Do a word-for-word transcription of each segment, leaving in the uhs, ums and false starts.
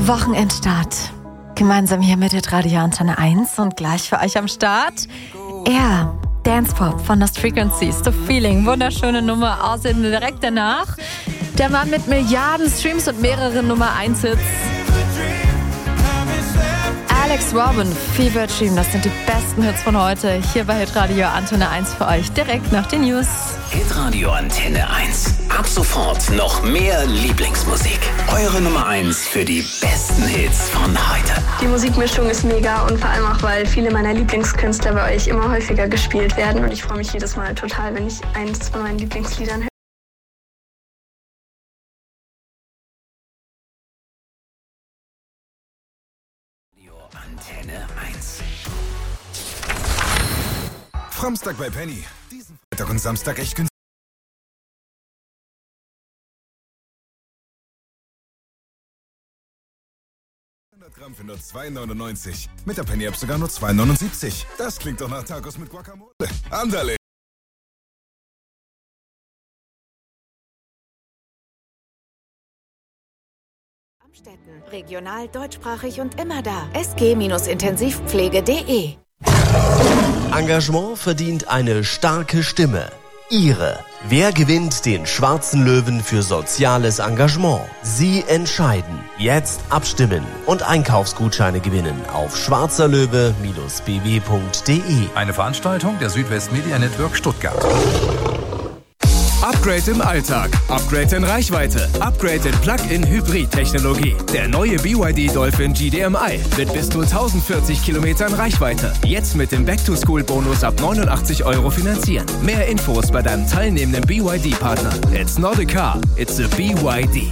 Wochenendstart. Gemeinsam hier mit Radio Antenne eins und gleich für euch am Start. Er, Dance Pop von Lost Frequencies, The Feeling. Wunderschöne Nummer. Außerdem direkt danach der Mann mit Milliarden Streams und mehreren Nummer eins Hits. Alex Robin, Fever Dream, das sind die besten Hits von heute. Hier bei Hitradio Antenne eins für euch, direkt nach den News. Hitradio Antenne eins. Ab sofort noch mehr Lieblingsmusik. Eure Nummer eins für die besten Hits von heute. Die Musikmischung ist mega und vor allem auch, weil viele meiner Lieblingskünstler bei euch immer häufiger gespielt werden. Und ich freue mich jedes Mal total, wenn ich eins von meinen Lieblingsliedern höre. Antenne eins. Samstag bei Penny. Diesen Freitag und Samstag echt günstig. hundert Gramm für nur zwei neunundneunzig. Mit der Penny-App sogar nur zwei neunundsiebzig. Das klingt doch nach Tacos mit Guacamole. Andale. Amstetten. Regional, deutschsprachig und immer da. S G Intensivpflege punkt de. Engagement verdient eine starke Stimme. Ihre. Wer gewinnt den Schwarzen Löwen für soziales Engagement? Sie entscheiden. Jetzt abstimmen und Einkaufsgutscheine gewinnen auf schwarzerlöwe Bindestrich b w punkt de. Eine Veranstaltung der Südwest Media Network Stuttgart. Upgrade im Alltag, Upgrade in Reichweite, Upgrade in Plug-in-Hybrid-Technologie. Der neue B Y D Dolphin G D M I mit bis zu tausendvierzig Kilometern Reichweite. Jetzt mit dem Back-to-School-Bonus ab neunundachtzig Euro finanzieren. Mehr Infos bei deinem teilnehmenden B Y D-Partner. It's not a car, it's a B Y D.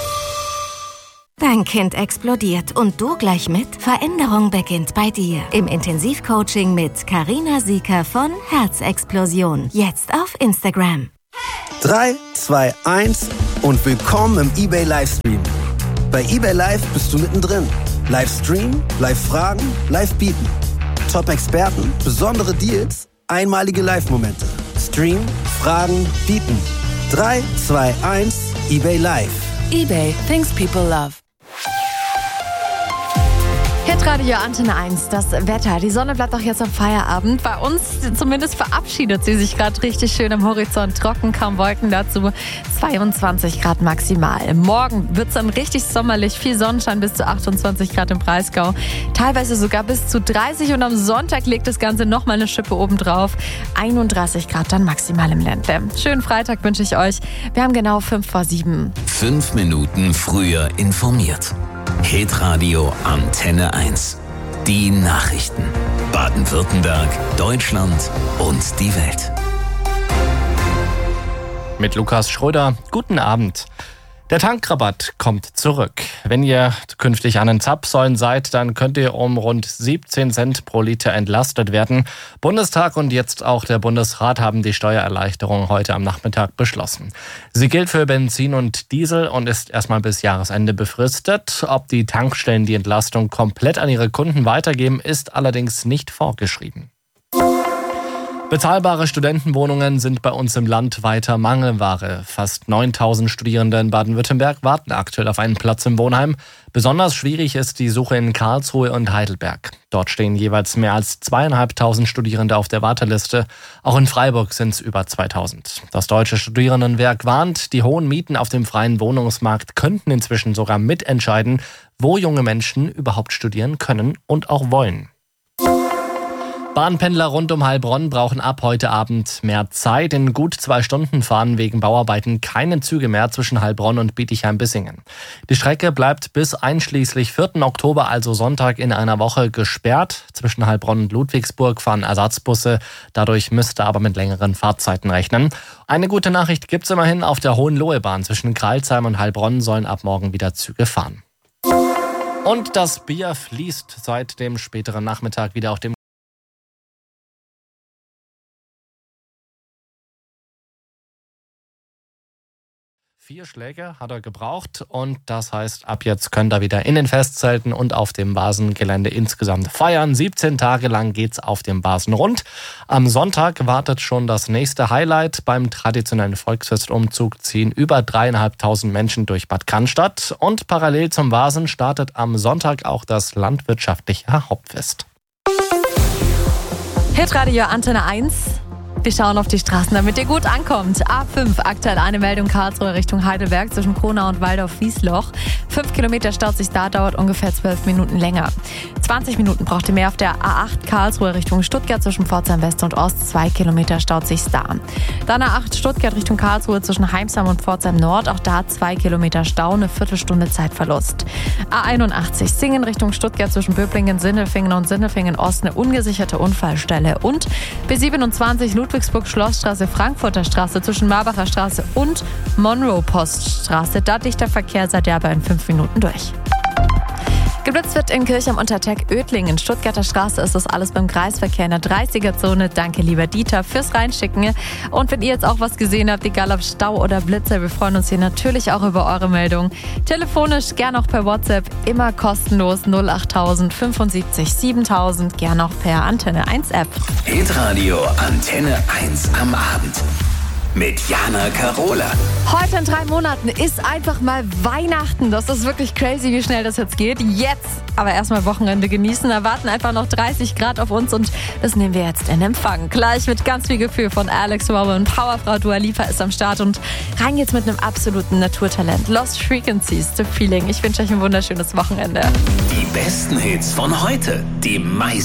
Dein Kind explodiert und du gleich mit? Veränderung beginnt bei dir. Im Intensivcoaching mit Carina Sieker von Herzexplosion. Jetzt auf Instagram. drei, zwei, eins und willkommen im eBay Livestream. Bei eBay Live bist du mittendrin. Livestream, Live-Fragen, Live-Bieten. Top-Experten, besondere Deals, einmalige Live-Momente. Stream, Fragen, Bieten. drei, zwei, eins, eBay Live. eBay, things people love. Hitradio Antenne eins, das Wetter. Die Sonne bleibt auch jetzt am Feierabend. Bei uns zumindest verabschiedet sie sich gerade richtig schön am Horizont. Trocken, kaum Wolken dazu. zweiundzwanzig Grad maximal. Morgen wird es dann richtig sommerlich. Viel Sonnenschein, bis zu achtundzwanzig Grad im Breisgau. Teilweise sogar bis zu dreißig. Und am Sonntag legt das Ganze nochmal eine Schippe obendrauf. einunddreißig Grad dann maximal im Ländle. Schönen Freitag wünsche ich euch. Wir haben genau fünf vor sieben. Fünf Minuten früher informiert. Hitradio Antenne eins. Die Nachrichten. Baden-Württemberg, Deutschland und die Welt. Mit Lukas Schröder. Guten Abend. Der Tankrabatt kommt zurück. Wenn ihr künftig an den Zapfsäulen seid, dann könnt ihr um rund siebzehn Cent pro Liter entlastet werden. Bundestag und jetzt auch der Bundesrat haben die Steuererleichterung heute am Nachmittag beschlossen. Sie gilt für Benzin und Diesel und ist erstmal bis Jahresende befristet. Ob die Tankstellen die Entlastung komplett an ihre Kunden weitergeben, ist allerdings nicht vorgeschrieben. Bezahlbare Studentenwohnungen sind bei uns im Land weiter Mangelware. Fast neuntausend Studierende in Baden-Württemberg warten aktuell auf einen Platz im Wohnheim. Besonders schwierig ist die Suche in Karlsruhe und Heidelberg. Dort stehen jeweils mehr als zweieinhalbtausend Studierende auf der Warteliste. Auch in Freiburg sind es über zweitausend. Das Deutsche Studierendenwerk warnt, die hohen Mieten auf dem freien Wohnungsmarkt könnten inzwischen sogar mitentscheiden, wo junge Menschen überhaupt studieren können und auch wollen. Bahnpendler rund um Heilbronn brauchen ab heute Abend mehr Zeit. In gut zwei Stunden fahren wegen Bauarbeiten keine Züge mehr zwischen Heilbronn und Bietigheim-Bissingen. Die Strecke bleibt bis einschließlich vierten Oktober, also Sonntag in einer Woche, gesperrt. Zwischen Heilbronn und Ludwigsburg fahren Ersatzbusse. Dadurch müsste aber mit längeren Fahrtzeiten rechnen. Eine gute Nachricht gibt's immerhin. Auf der Hohenlohebahn zwischen Crailsheim und Heilbronn sollen ab morgen wieder Züge fahren. Und das Bier fließt seit dem späteren Nachmittag wieder auf dem Vier Schläge hat er gebraucht und das heißt, ab jetzt könnt ihr wieder in den Festzelten und auf dem Basengelände insgesamt feiern. siebzehn Tage lang geht's auf dem Basen rund. Am Sonntag wartet schon das nächste Highlight. Beim traditionellen Volksfestumzug ziehen über dreieinhalbtausend Menschen durch Bad Cannstatt und parallel zum Basen startet am Sonntag auch das landwirtschaftliche Hauptfest. Hitradio Antenne eins. Wir schauen auf die Straßen, damit ihr gut ankommt. A fünf, aktuell eine Meldung Karlsruhe Richtung Heidelberg zwischen Kronau und Waldorf-Wiesloch. Fünf Kilometer staut sich da, dauert ungefähr zwölf Minuten länger. zwanzig Minuten braucht ihr mehr auf der A acht Karlsruhe Richtung Stuttgart zwischen Pforzheim West und Ost. Zwei Kilometer staut sich da. Dann A acht Stuttgart Richtung Karlsruhe zwischen Heimsheim und Pforzheim Nord. Auch da zwei Kilometer Stau, eine Viertelstunde Zeitverlust. A einundachtzig Singen Richtung Stuttgart zwischen Böblingen, Sindelfingen und Sindelfingen Ost. Eine ungesicherte Unfallstelle. Und B siebenundzwanzig Ludwigsburg-Schlossstraße, Frankfurter Straße zwischen Marbacher Straße und Monroe-Poststraße. Da dichter Verkehr, seid ihr aber in fünf Minuten durch. Geblitzt wird in Kirch am Unterteck Oettlingen. Stuttgarter Straße ist das alles beim Kreisverkehr in der dreißiger-Zone. Danke, lieber Dieter, fürs Reinschicken. Und wenn ihr jetzt auch was gesehen habt, egal ob Stau oder Blitzer, wir freuen uns hier natürlich auch über eure Meldung. Telefonisch, gern auch per WhatsApp, immer kostenlos null achttausend fünfundsiebzig siebentausend, gern auch per Antenne eins App. Hitradio Antenne eins am Abend. Mit Jana Karola. Heute in drei Monaten ist einfach mal Weihnachten. Das ist wirklich crazy, wie schnell das jetzt geht. Jetzt aber erstmal Wochenende genießen. Erwarten einfach noch dreißig Grad auf uns und das nehmen wir jetzt in Empfang. Gleich mit ganz viel Gefühl von Alex Warren. Powerfrau Dua Lipa ist am Start und rein jetzt mit einem absoluten Naturtalent. Lost Frequencies, The Feeling. Ich wünsche euch ein wunderschönes Wochenende. Die besten Hits von heute. Die meisten.